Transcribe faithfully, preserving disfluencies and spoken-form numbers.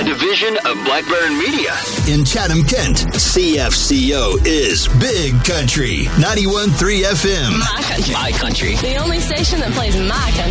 a division of Black Baron Media. In Chatham-Kent, C F C O is Big Country, ninety-one point three F M. My country. My country. The only station that plays my country.